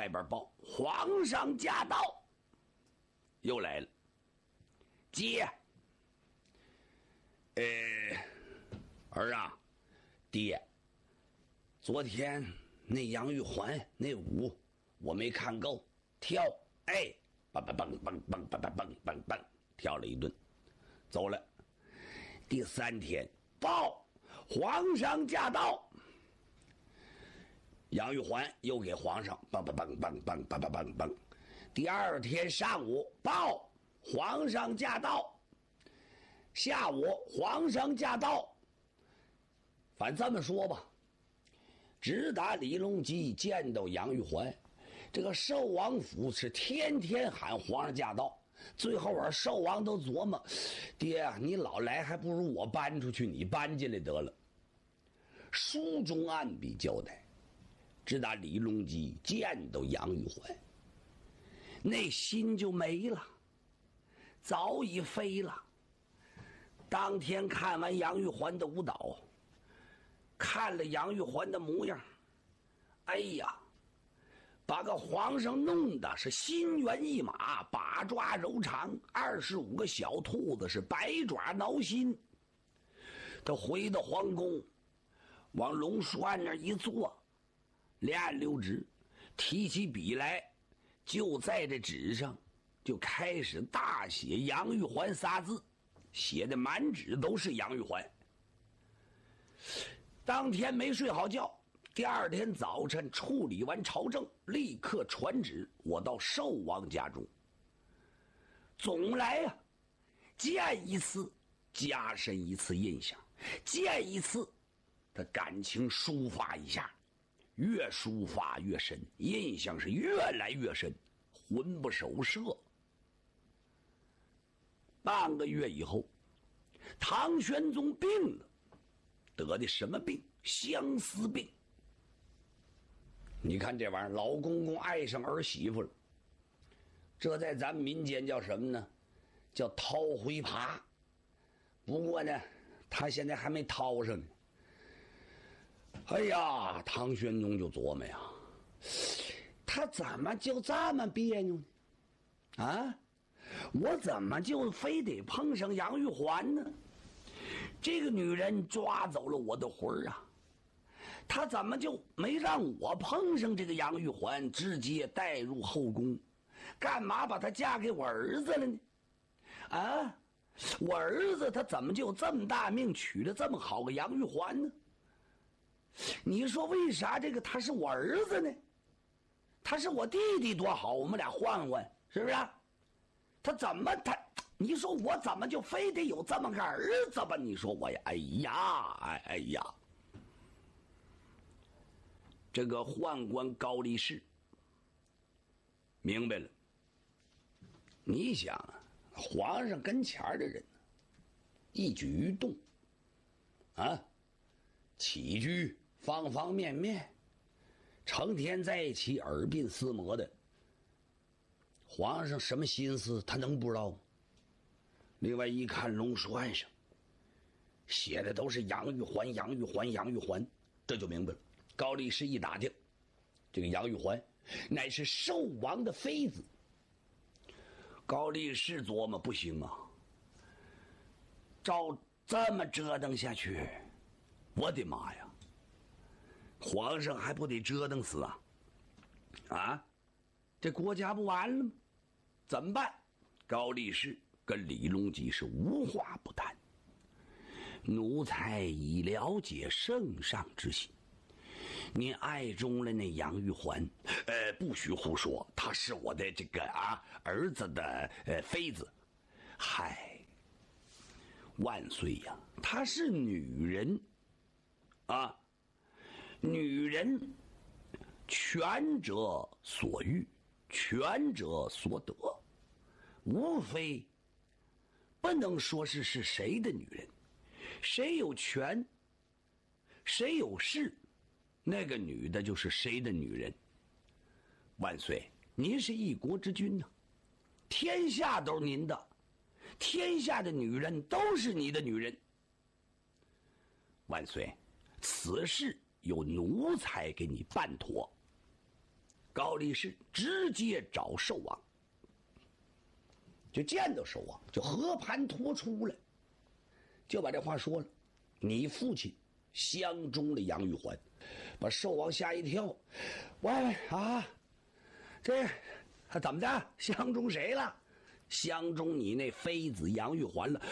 外边报皇上驾到，又来了。接，儿啊，爹，昨天那杨玉环那舞我没看够，跳，蹦蹦蹦蹦蹦蹦蹦蹦蹦，跳了一顿，走了。第3天报皇上驾到，杨玉环又给皇上蹦蹦蹦蹦蹦蹦蹦蹦蹦。第2天上午报皇上驾到，下午皇上驾到。反正这么说吧，直打李隆基见到杨玉环，这个寿王府是天天喊皇上驾到。最后寿王都琢磨，爹啊，你老来还不如我搬出去，你搬进来得了。书中暗笔交代，直打李隆基见到杨玉环，那心就没了，早已飞了。当天看完杨玉环的舞蹈，看了杨玉环的模样，哎呀，把个皇上弄的是心猿意马，把抓柔肠，25个小兔子是百爪挠心。他回到皇宫，往龙书案那一坐，连按溜直，提起笔来，就在这纸上就开始大写杨玉环仨字，写的满纸都是杨玉环。当天没睡好觉，第2天早晨处理完朝政，立刻传旨我到寿王家中。总来呀，见一次加深一次印象，见一次他感情抒发一下，越抒发越深，印象是越来越深，魂不守舍。半个月以后，唐玄宗病了，得的什么病？相思病。你看这玩意儿，老公公爱上儿媳妇了，这在咱们民间叫什么呢？叫掏回耙。不过呢，他现在还没掏上呢。哎呀，唐玄宗就琢磨呀，他怎么就这么别扭呢？啊，我怎么就非得碰上杨玉环呢？这个女人抓走了我的魂儿啊！他怎么就没让我碰上这个杨玉环，直接带入后宫？干嘛把她嫁给我儿子了呢？啊，我儿子他怎么就这么大命娶了这么好个杨玉环呢？你说为啥这个他是我儿子呢？他是我弟弟多好，我们俩换换，是不是？你说我怎么就非得有这么个儿子吧？你说我呀，哎呀！这个宦官高力士明白了。你想啊，皇上跟前的人一举一动啊，起居方方面面，成天在一起耳鬓厮磨的，皇上什么心思他能不知道吗？另外一看龙书案上写的都是杨玉环，这就明白了。高力士一打听，这个杨玉环乃是寿王的妃子。高力士琢磨，不行啊，照这么折腾下去，我的妈呀，皇上还不得折腾死啊？啊，这国家不完了吗？怎么办？高力士跟李隆基是无话不谈。奴才已了解圣上之心，您爱中了那杨玉环，不许胡说，她是我的这个儿子的妃子。嗨，万岁呀，她是女人啊，女人权者所欲，权者所得，无非不能说是谁的女人，谁有权谁有势，那个女的就是谁的女人。万岁，您是一国之君呢，天下都是您的，天下的女人都是你的女人。万岁，此事由奴才给你办妥。 高力士直接找寿王，就见到寿王，就和盘托出了，就把这话说了：你父亲相中了杨玉环，把寿王吓一跳。喂啊，这怎么的？相中谁了？相中你那妃子杨玉环了。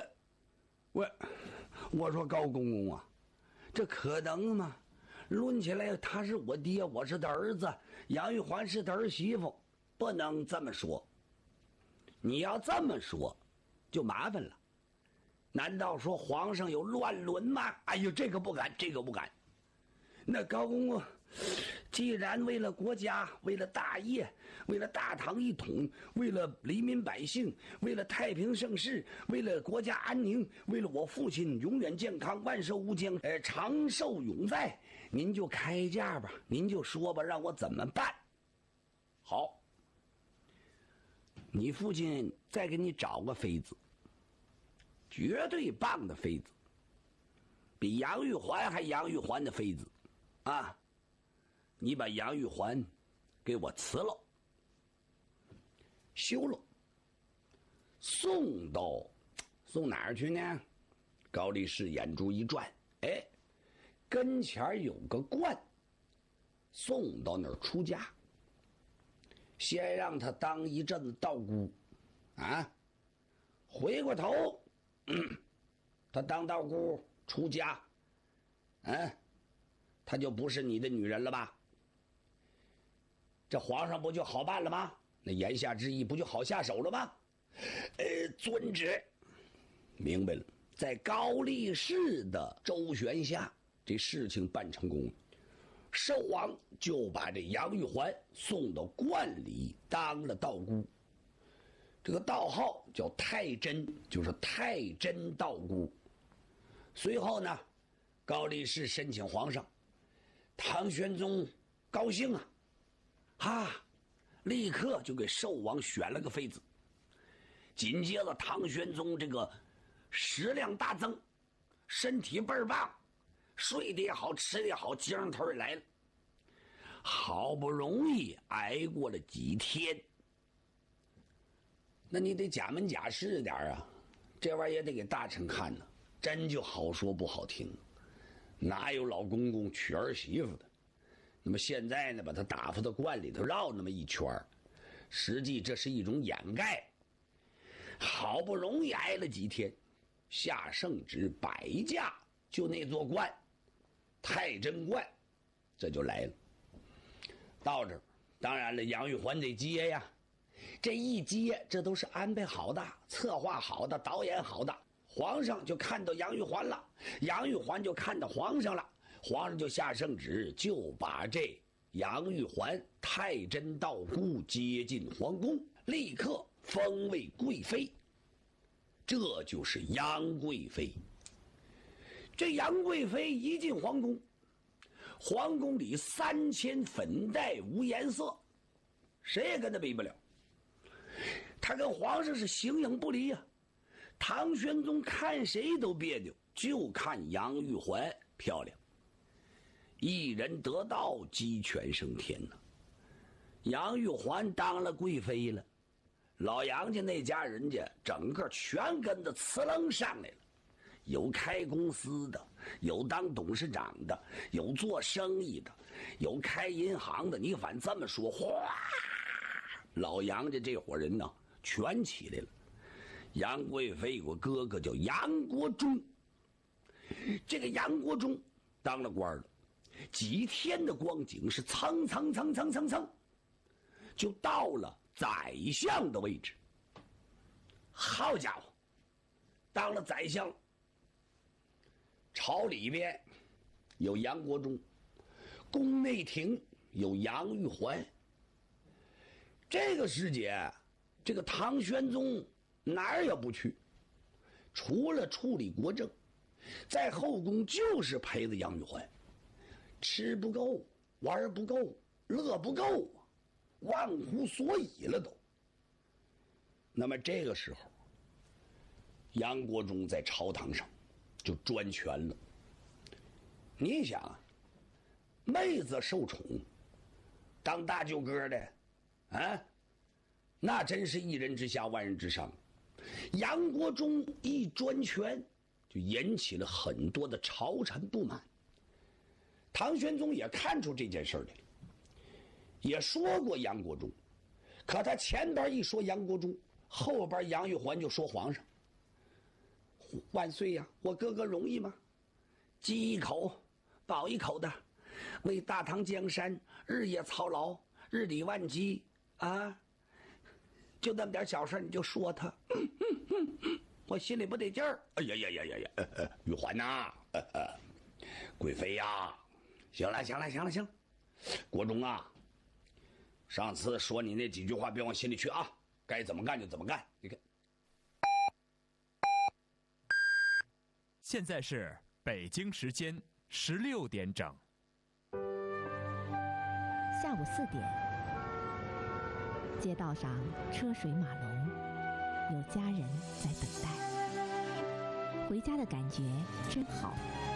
我说高公公啊，这可能吗？论起来他是我爹，我是他儿子，杨玉环是他儿媳妇，不能这么说。你要这么说就麻烦了。难道说皇上有乱伦吗？哎呦，这个不敢，这个不敢。那高公公既然为了国家，为了大业，为了大唐一统，为了黎民百姓，为了太平盛世，为了国家安宁，为了我父亲永远健康，万寿无疆，长寿永在，您就开价吧，您就说吧，让我怎么办？好，你父亲再给你找个妃子，绝对棒的妃子，比杨玉环还杨玉环的妃子啊！你把杨玉环给我辞了，休了，送哪儿去呢？高力士眼珠一转，哎，跟前有个观，送到那儿出家，先让他当一阵子道姑啊，回过头，他当道姑出家，他就不是你的女人了吧？这皇上不就好办了吗？那言下之意不就好下手了吗？遵旨，明白了。在高力士的周旋下，这事情办成功了。寿王就把这杨玉环送到观里当了道姑，这个道号叫太真，就是太真道姑。随后呢，高力士申请皇上，唐玄宗高兴啊，立刻就给寿王选了个妃子。紧接着唐玄宗这个食量大增，身体倍儿棒，睡得也好，吃得也好，精头也来了。好不容易挨过了几天，那你得假门假式点啊，这玩意儿也得给大臣看呢。真就好说不好听，哪有老公公娶儿媳妇的？那么现在呢，把他打发到观里头绕那么一圈，实际这是一种掩盖。好不容易挨了几天，下圣旨摆驾，就那座观，太真观，这就来了。到这儿，当然了，杨玉环得接呀。这一接，这都是安排好的、策划好的、导演好的。皇上就看到杨玉环了，杨玉环就看到皇上了，皇上就下圣旨，就把这杨玉环太真道姑接进皇宫，立刻封为贵妃。这就是杨贵妃。这杨贵妃一进皇宫，皇宫里3000粉黛无颜色，谁也跟他比不了。他跟皇上是形影不离呀。唐玄宗看谁都别扭，就看杨玉环漂亮。一人得道，鸡犬升天呐。杨玉环当了贵妃了，老杨家那家人家整个全跟着呲楞上来了。有开公司的，有当董事长的，有做生意的，有开银行的，你反正这么说，哗，老杨家这伙人呢全起来了。杨贵妃有个哥哥叫杨国忠，这个杨国忠当了官了，几天的光景是蹭就到了宰相的位置。好家伙，当了宰相，朝里边有杨国忠，宫内廷有杨玉环。这个时节，这个唐玄宗哪儿也不去，除了处理国政，在后宫就是陪着杨玉环，吃不够，玩不够，乐不够，忘乎所以了都。那么这个时候，杨国忠在朝堂上就专权了。你想啊，妹子受宠， 当大舅哥的，啊，那真是一人之下万人之上。杨国忠一专权，就引起了很多的朝臣不满。唐玄宗也看出这件事来了，也说过杨国忠，可他前边一说杨国忠，后边杨玉环就说皇上。万岁呀，我哥哥容易吗？饥一口饱一口的，为大唐江山日夜操劳，日理万机啊！就那么点小事你就说他，我心里不得劲儿。哎呀呀呀呀呀！玉环呐，贵妃呀，行了行了行了行了，国忠啊，上次说你那几句话别往心里去啊，该怎么干就怎么干。你看， 现在是北京时间16点整。 下午4点，街道上车水马龙，有家人在等待。回家的感觉真好。